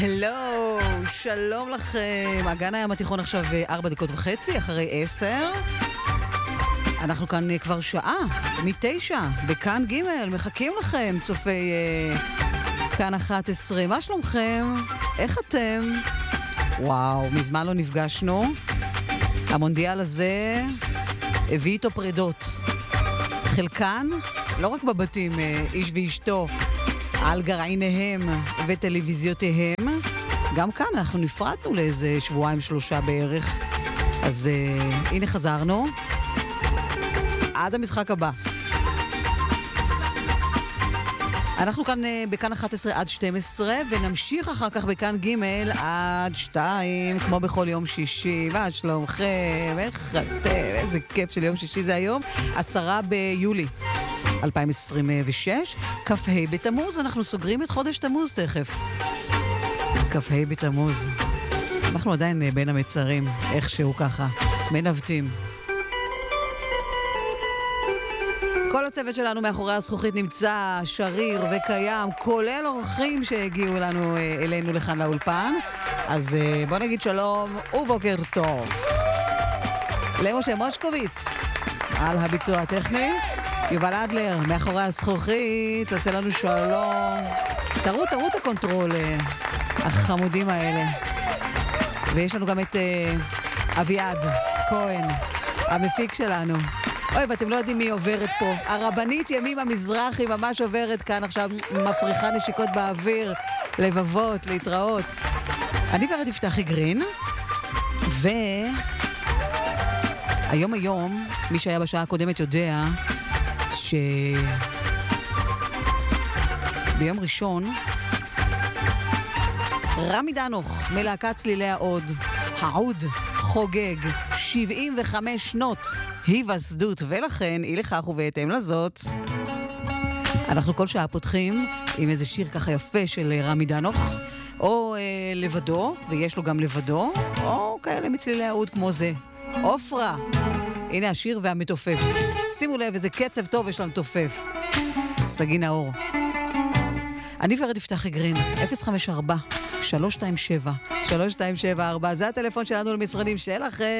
הלו, שלום לכם. אגן הים התיכון עכשיו 4:30 אחרי 10. אנחנו כאן כבר שעה, מ-9, בכאן ג' מחכים לכם, צופי כאן 11. מה שלומכם? איך אתם? וואו, מזמן לא נפגשנו. המונדיאל הזה הביא איתו פרידות. חלקן, לא רק בבתים, איש ואשתו, על גרעיניהם וטלוויזיותיהם. גם כאן אנחנו נפרדנו לאיזה 2-3 בערך. אז הנה חזרנו. עד המשחק הבא. אנחנו כאן בכאן 11 עד 12, ונמשיך אחר כך בכאן ג' עד 2, כמו בכל יום שישי. מה שלומכם? איך אתם? איזה כיף של יום שישי זה היום. 10 ביולי 2026, כ"ה בתמוז. אנחנו סוגרים את חודש תמוז תכף. כ"ה בתמוז. אנחנו עדיין בין המצרים, איכשהו ככה, מנווטים. כל הצוות שלנו מאחורי הזכוכית נמצא שריר וקיים, כולל אורחים שהגיעו אלינו לכאן לאולפן. אז בוא נגיד שלום ובוקר טוב למשה מושקוביץ על הביצוע הטכני. יובל אדלר מאחורי הזכוכית עושה לנו שלום. תראו את הקונטרול החמודים האלה. ויש לנו גם את אביעד כהן, המפיק שלנו. אוי, ואתם לא יודעים מי עוברת פה. הרבנית ימימה מזרחי ממש עוברת כאן עכשיו, מפריחה נשיקות באוויר, לבבות, להתראות. אני ורד יפתחי גרין, היום, מי שהיה בשעה הקודמת יודע ביום ראשון, רמי דנוך מלהקת צלילי העוד חוגג 75 שנות היווסדות, ולכן אי לכך ובהתאם לזאת אנחנו כל שעה פותחים עם איזה שיר ככה יפה של רמי דנוך, או לבדו, ויש לו גם לבדו, או כאלה מצלילי העוד כמו זה, אופרה. הנה השיר והמתופף. שימו לב, איזה קצב טוב יש למתופף. סגי נאור. אני ורד יפתחי גרין, 054-327-3274. זה הטלפון שלנו למשרדים שלכם.